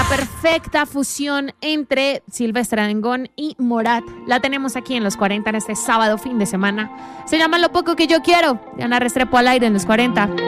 perfecta fusión entre Silvestre Dangond y Morat. La tenemos aquí en los 40 en este sábado fin de semana. Se llama Lo poco que yo quiero. Diana Restrepo al aire en los 40.